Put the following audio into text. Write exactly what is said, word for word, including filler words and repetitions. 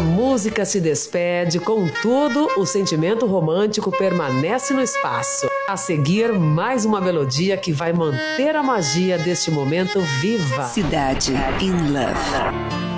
música se despede, contudo, o sentimento romântico permanece no espaço. A seguir, mais uma melodia que vai manter a magia deste momento viva. Cidade in Love.